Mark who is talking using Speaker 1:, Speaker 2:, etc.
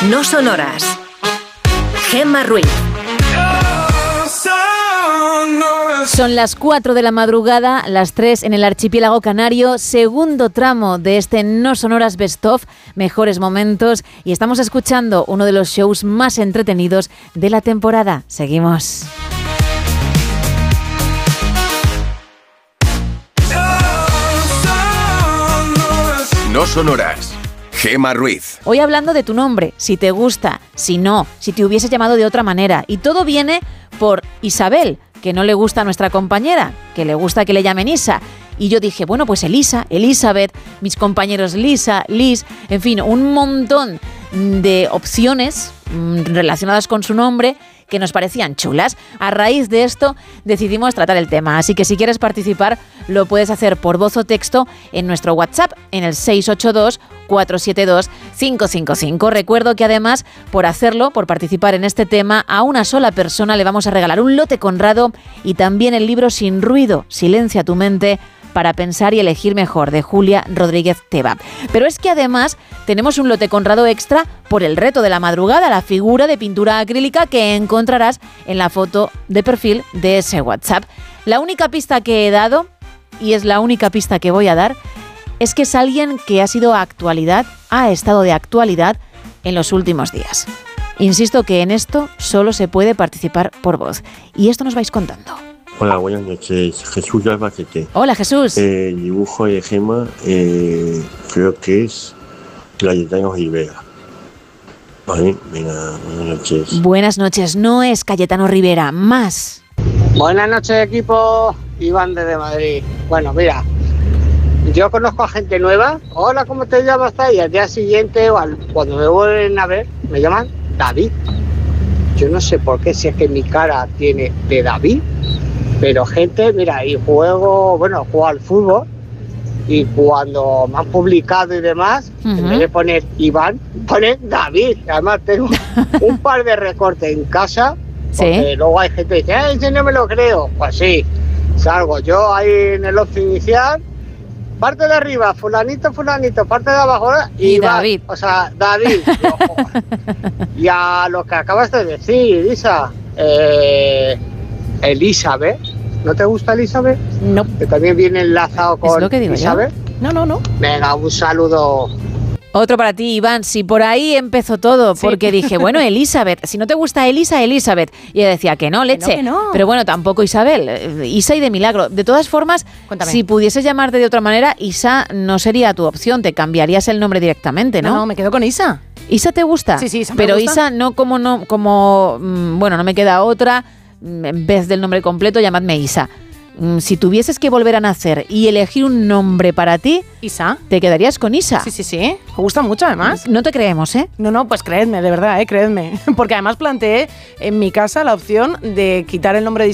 Speaker 1: No sonoras. Gemma Ruiz.
Speaker 2: Son las 4 de la madrugada, las 3 en el archipiélago canario, segundo tramo de este No Sonoras Best Of, mejores momentos, y estamos escuchando uno de los shows más entretenidos de la temporada. Seguimos.
Speaker 3: No sonoras. Gemma Ruiz.
Speaker 2: Hoy hablando de tu nombre, si te gusta, si no, si te hubieses llamado de otra manera. Y todo viene por Isabel, que no le gusta a nuestra compañera, que le gusta que le llamen Isa. Y yo dije, bueno, pues Elisa, Elizabeth, mis compañeros Lisa, Liz, en fin, un montón de opciones relacionadas con su nombre que nos parecían chulas. A raíz de esto decidimos tratar el tema, así que si quieres participar lo puedes hacer por voz o texto en nuestro WhatsApp en el 682-472-555. Recuerdo que además por hacerlo, por participar en este tema, a una sola persona le vamos a regalar un lote Conrado y también el libro Sin ruido, silencia tu mente para pensar y elegir mejor, de Julia Rodríguez Teba. Pero es que además tenemos un lote Conrado extra por el reto de la madrugada, la figura de pintura acrílica que encontrarás en la foto de perfil de ese WhatsApp. La única pista que he dado, y es la única pista que voy a dar, es que es alguien que ha estado de actualidad en los últimos días. Insisto que en esto solo se puede participar por voz. Y esto nos vais contando.
Speaker 4: Hola, buenas noches. Jesús Albacete.
Speaker 2: Hola, Jesús.
Speaker 4: El dibujo de Gemma creo que es Cayetano Rivera. Vale, venga, buenas noches.
Speaker 2: Buenas noches, no es Cayetano Rivera, más.
Speaker 5: Buenas noches, equipo. Iván desde Madrid. Bueno, mira, yo conozco a gente nueva. Hola, ¿cómo te llamas? Y al día siguiente, cuando me vuelven a ver, me llaman David. Yo no sé por qué, si es que mi cara tiene de David. Pero gente, mira, y juego al fútbol y cuando me han publicado y demás, en vez de poner Iván, ponen David. Además tengo un par de recortes en casa, porque ¿sí? Luego hay gente que dice, ¡ay, yo no me lo creo! Pues sí, salgo yo ahí en el 11 inicial, parte de arriba, fulanito, parte de abajo, y
Speaker 2: David.
Speaker 5: O sea, David. Y a lo que acabas de decir, Isa, Elizabeth, ¿no te gusta Elizabeth?
Speaker 2: No.
Speaker 5: Que también viene enlazado con Elizabeth.
Speaker 2: Yo. No.
Speaker 5: Venga, un saludo.
Speaker 2: Otro para ti, Iván. Si por ahí empezó todo, porque dije, bueno, Elizabeth, si no te gusta Elizabeth. Y ella decía que no, leche.
Speaker 6: Que no.
Speaker 2: Pero bueno, tampoco Isabel. Isa y de milagro. De todas formas,
Speaker 6: cuéntame.
Speaker 2: Si pudieses llamarte de otra manera, Isa no sería tu opción. Te cambiarías el nombre directamente, ¿no?
Speaker 6: No, me quedo con Isa.
Speaker 2: ¿Isa te gusta?
Speaker 6: Sí, Isa me
Speaker 2: Pero
Speaker 6: gusta.
Speaker 2: Isa no me queda otra. En vez del nombre completo, llamadme Isa. Si tuvieses que volver a nacer y elegir un nombre para ti,
Speaker 6: Isa.
Speaker 2: ¿te quedarías con Isa?
Speaker 6: Sí. Me gusta mucho, además.
Speaker 2: No te creemos, ¿eh?
Speaker 6: No, pues creedme, de verdad, creedme. Porque además planteé en mi casa la opción de quitar el nombre de